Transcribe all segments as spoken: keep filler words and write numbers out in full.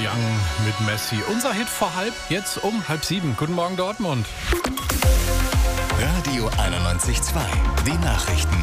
Young mit Messi. Unser Hit vor halb, jetzt um halb sieben. Guten Morgen, Dortmund. Radio einundneunzig Komma zwei, die Nachrichten.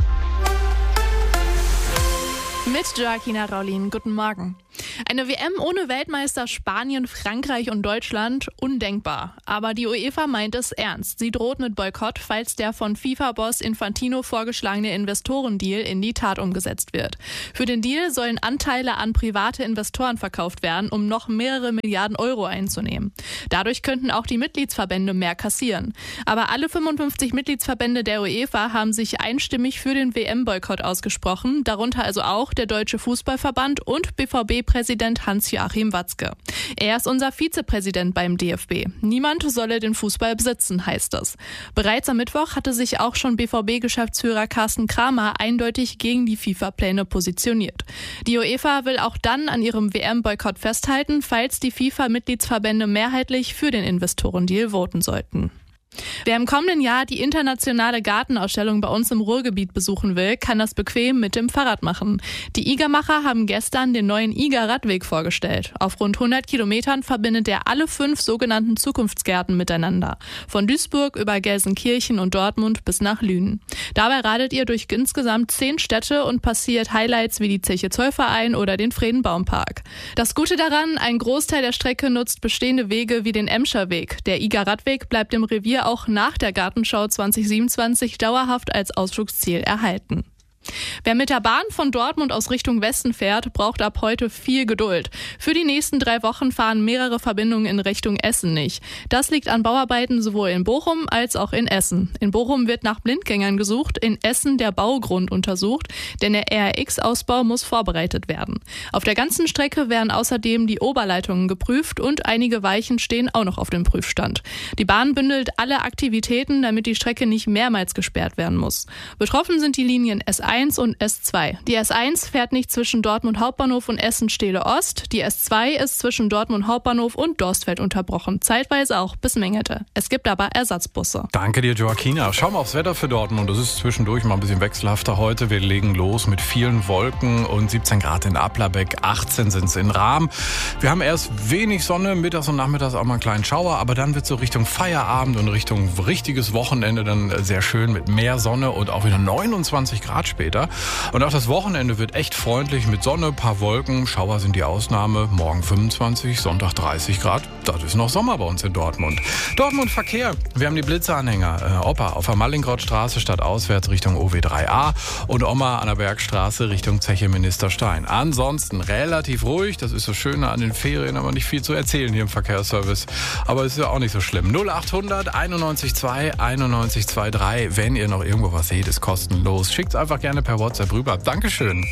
Mit Joaquina Raulin, guten Morgen. Eine W M ohne Weltmeister Spanien, Frankreich und Deutschland, undenkbar. Aber die UEFA meint es ernst. Sie droht mit Boykott, falls der von FIFA-Boss Infantino vorgeschlagene Investorendeal in die Tat umgesetzt wird. Für den Deal sollen Anteile an private Investoren verkauft werden, um noch mehrere Milliarden Euro einzunehmen. Dadurch könnten auch die Mitgliedsverbände mehr kassieren. Aber alle fünfundfünfzig Mitgliedsverbände der UEFA haben sich einstimmig für den W M-Boykott ausgesprochen, darunter also auch der Deutsche Fußballverband und B V B-Präsident Hans-Joachim Watzke. Er ist unser Vizepräsident beim D F B. Niemand solle den Fußball besitzen, heißt es. Bereits am Mittwoch hatte sich auch schon B V B-Geschäftsführer Carsten Kramer eindeutig gegen die FIFA-Pläne positioniert. Die UEFA will auch dann an ihrem W M-Boykott festhalten, falls die FIFA-Mitgliedsverbände mehrheitlich für den Investorendeal voten sollten. Wer im kommenden Jahr die internationale Gartenausstellung bei uns im Ruhrgebiet besuchen will, kann das bequem mit dem Fahrrad machen. Die IGA-Macher haben gestern den neuen IGA-Radweg vorgestellt. Auf rund hundert Kilometern verbindet er alle fünf sogenannten Zukunftsgärten miteinander. Von Duisburg über Gelsenkirchen und Dortmund bis nach Lünen. Dabei radet ihr durch insgesamt zehn Städte und passiert Highlights wie die Zeche Zollverein oder den Friedenbaumpark. Das Gute daran, ein Großteil der Strecke nutzt bestehende Wege wie den Emscher Weg. Der IGA-Radweg bleibt im Revier auch nach der Gartenschau zwanzig siebenundzwanzig dauerhaft als Ausflugsziel erhalten. Wer mit der Bahn von Dortmund aus Richtung Westen fährt, braucht ab heute viel Geduld. Für die nächsten drei Wochen fahren mehrere Verbindungen in Richtung Essen nicht. Das liegt an Bauarbeiten sowohl in Bochum als auch in Essen. In Bochum wird nach Blindgängern gesucht, in Essen der Baugrund untersucht, denn der R R X-Ausbau muss vorbereitet werden. Auf der ganzen Strecke werden außerdem die Oberleitungen geprüft und einige Weichen stehen auch noch auf dem Prüfstand. Die Bahn bündelt alle Aktivitäten, damit die Strecke nicht mehrmals gesperrt werden muss. Betroffen sind die Linien S eins und S zwei. Die S eins fährt nicht zwischen Dortmund Hauptbahnhof und Essen-Stehle Ost. Die S zwei ist zwischen Dortmund Hauptbahnhof und Dorstfeld unterbrochen. Zeitweise auch bis Mengete. Es gibt aber Ersatzbusse. Danke dir, Joaquina. Schauen wir aufs Wetter für Dortmund. Es ist zwischendurch mal ein bisschen wechselhafter heute. Wir legen los mit vielen Wolken und siebzehn Grad in Applerbeck, achtzehn sind es in Rahm. Wir haben erst wenig Sonne, mittags und nachmittags auch mal einen kleinen Schauer, aber dann wird so Richtung Feierabend und Richtung richtiges Wochenende dann sehr schön mit mehr Sonne und auch wieder neunundzwanzig Grad später. Und auch das Wochenende wird echt freundlich mit Sonne, paar Wolken. Schauer sind die Ausnahme. Morgen fünfundzwanzig, Sonntag dreißig Grad. Das ist noch Sommer bei uns in Dortmund. Dortmund Verkehr. Wir haben die Blitzeranhänger. Äh, Opa auf der Mallinckrodtstraße stadtauswärts Richtung O W drei A und Oma an der Bergstraße Richtung Zeche Ministerstein. Ansonsten relativ ruhig. Das ist das Schöne an den Ferien, aber nicht viel zu erzählen hier im Verkehrsservice. Aber es ist ja auch nicht so schlimm. null achthundert einundneunzig zwei einundneunzig drei. Wenn ihr noch irgendwo was seht, ist kostenlos. Schickt's einfach gerne per WhatsApp rüber. Dankeschön.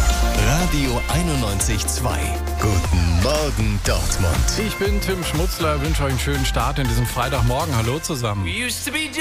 Radio einundneunzig Komma zwei. Guten Morgen, Dortmund. Ich bin Tim Schmutzler, wünsche euch einen schönen Start in diesem Freitagmorgen. Hallo zusammen.